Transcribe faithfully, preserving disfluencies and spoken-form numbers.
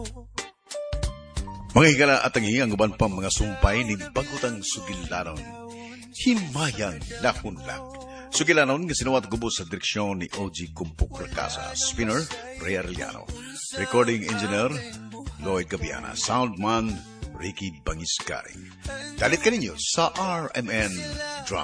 Mga higala at ang ang uban pang mga sumpay ni Bagutang Sugilanon. Himayang lahunlak. Sugilanon nga sinuwat gubos sa direksyon ni O G Kumpuk Rakasa. Spinner, Ray Arellano. Recording engineer, Lloyd Gabiana. Soundman, Ricky Bangiscari. Dalit ka ninyo sa R M N Drama.